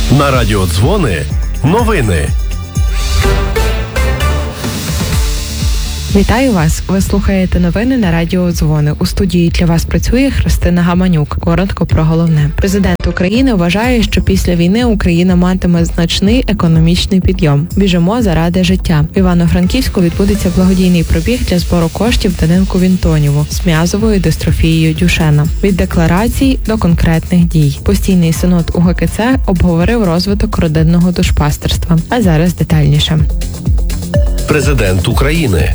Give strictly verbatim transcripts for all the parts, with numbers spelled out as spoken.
На радіо Дзвони новини. Вітаю вас! Ви слухаєте новини на радіо Дзвони. У студії для вас працює Христина Гаманюк. Коротко про головне. Президент України вважає, що після війни Україна матиме значний економічний підйом. Біжимо заради життя. В Івано-Франківську відбудеться благодійний пробіг для збору коштів Данилку Вінтонєву з м'язовою дистрофією Дюшена. Від декларацій до конкретних дій. Постійний синод У Ге Ке Це обговорив розвиток родинного душпастерства. А зараз детальніше. Президент України.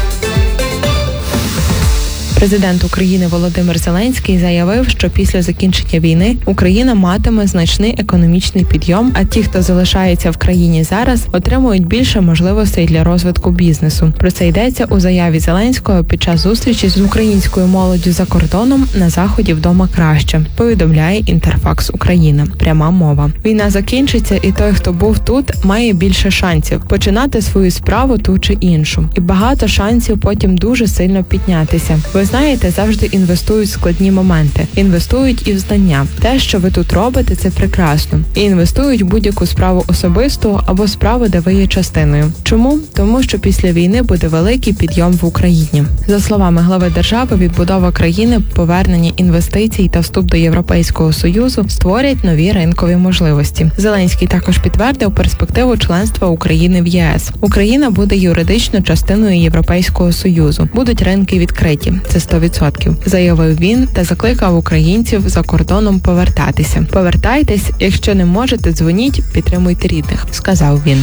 Президент України Володимир Зеленський заявив, що після закінчення війни Україна матиме значний економічний підйом, а ті, хто залишається в країні зараз, отримують більше можливостей для розвитку бізнесу. Про це йдеться у заяві Зеленського під час зустрічі з українською молоддю за кордоном на заході «Вдома краще», повідомляє Інтерфакс Україна. Пряма мова. Війна закінчиться, і той, хто був тут, має більше шансів починати свою справу ту чи іншу. І багато шансів потім дуже сильно піднятися. Ви знаєте, завжди інвестують в складні моменти. Інвестують і в знання. Те, що ви тут робите, це прекрасно. І інвестують в будь-яку справу особисту або справу, де ви є частиною. Чому? Тому що після війни буде великий підйом в Україні. За словами глави держави, відбудова країни, повернення інвестицій та вступ до Європейського Союзу створять нові ринкові можливості. Зеленський також підтвердив перспективу членства України в Є Ес. Україна буде юридично частиною Європейського Союзу. Будуть ринки відкриті. Це сто відсотків, заявив він та закликав українців за кордоном повертатися. Повертайтесь, якщо не можете, дзвоніть, підтримуйте рідних, сказав він.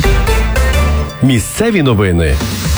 Місцеві новини.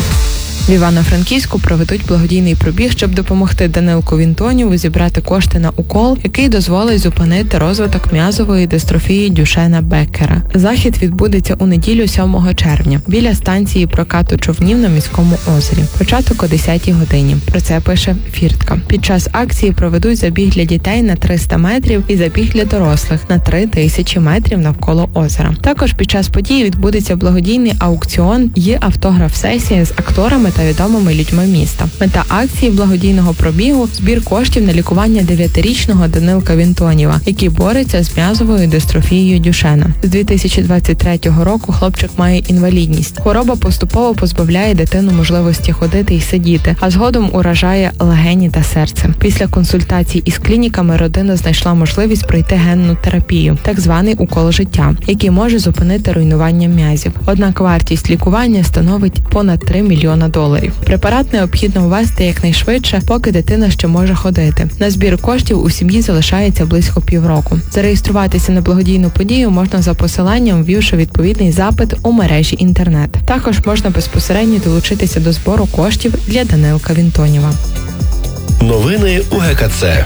В Івано-Франківську проведуть благодійний пробіг, щоб допомогти Данилку Вінтонєву зібрати кошти на укол, який дозволить зупинити розвиток м'язової дистрофії Дюшена Беккера. Захід відбудеться у неділю сьомого червня біля станції прокату човнів на міському озері. Початок о десятій годині. Про це пише Фіртка. Під час акції проведуть забіг для дітей на триста метрів і забіг для дорослих на три тисячі метрів навколо озера. Також під час події відбудеться благодійний аукціон і автограф-сесія з акторами та відомими людьми міста. Мета акції благодійного пробігу – збір коштів на лікування дев'ятирічного Данилка Вінтонєва, який бореться з м'язовою дистрофією Дюшена. З дві тисячі двадцять третього року хлопчик має інвалідність. Хвороба поступово позбавляє дитину можливості ходити і сидіти, а згодом уражає легені та серце. Після консультацій із клініками родина знайшла можливість пройти генну терапію, так званий укол життя, який може зупинити руйнування м'язів. Однак вартість лікування становить понад три мільйона доларів. Препарат необхідно ввести якнайшвидше, поки дитина ще може ходити. На збір коштів у сім'ї залишається близько півроку. Зареєструватися на благодійну подію можна за посиланням, ввівши відповідний запит у мережі інтернет. Також можна безпосередньо долучитися до збору коштів для Данилка Вінтонєва. Новини У Ге Ке Це.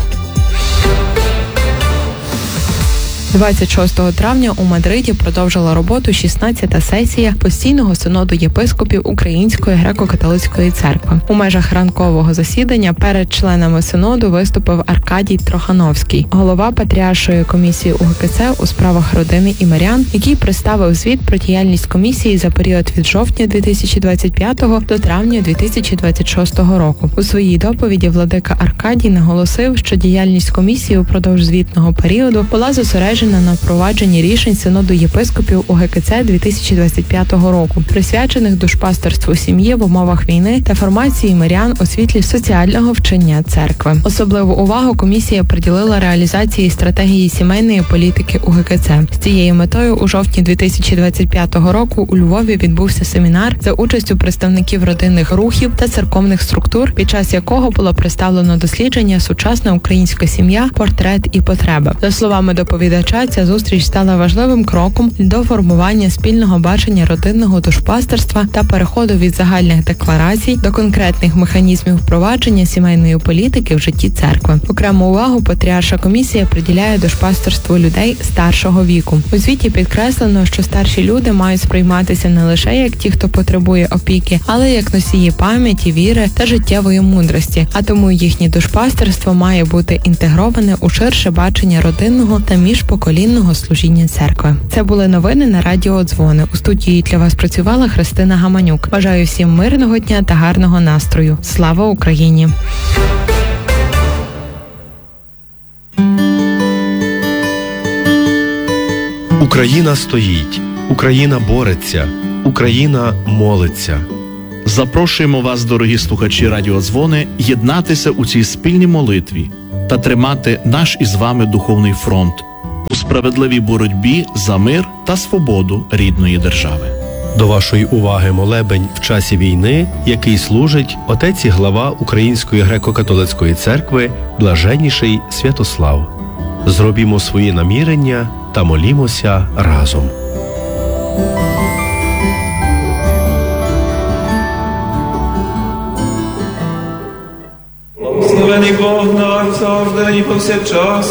двадцять шостого травня у Мадриді продовжила роботу шістнадцята сесія постійного синоду єпископів Української греко-католицької церкви. У межах ранкового засідання перед членами синоду виступив Аркадій Трохановський, голова Патріаршої комісії У Ге Ке Це у справах родини і мирян, який представив звіт про діяльність комісії за період від жовтня дві тисячі двадцять п'ятого до травня дві тисячі двадцять шостого року. У своїй доповіді владика Аркадій наголосив, що діяльність комісії упродовж звітного періоду була зосереджена на впровадженні рішень синоду єпископів У Ге Ке Це дві тисячі двадцять п'ятого року, присвячених душпастерству сім'ї в умовах війни та формації мирян у світлі соціального вчення церкви. Особливу увагу комісія приділила реалізації стратегії сімейної політики У Ге Ке Це. З цією метою у жовтні дві тисячі двадцять п'ятого року у Львові відбувся семінар за участю представників родинних рухів та церковних структур, під час якого було представлено дослідження «Сучасна українська сім'я. Портрет і потреби». За словами доповідача, ця зустріч стала важливим кроком до формування спільного бачення родинного душпастерства та переходу від загальних декларацій до конкретних механізмів впровадження сімейної політики в житті церкви. Окрему увагу Патріарша комісія приділяє душпастерству людей старшого віку. У звіті підкреслено, що старші люди мають сприйматися не лише як ті, хто потребує опіки, але й як носії пам'яті, віри та життєвої мудрості, а тому їхнє душпастерство має бути інтегроване у ширше бачення родинного та міжпоколінного служіння церкви. Це були новини на радіо Дзвони. У студії для вас працювала Христина Гаманюк. Бажаю всім мирного дня та гарного настрою. Слава Україні! Україна стоїть, Україна бореться, Україна молиться. Запрошуємо вас, дорогі слухачі Радіодзвони, єднатися у цій спільній молитві та тримати наш із вами духовний фронт у справедливій боротьбі за мир та свободу рідної держави. До вашої уваги молебень в часі війни, який служить отець і глава Української греко-католицької церкви Блаженніший Святослав. Зробімо свої намірення та молімося разом. Благословений Бог наш, завжди і повсякчас,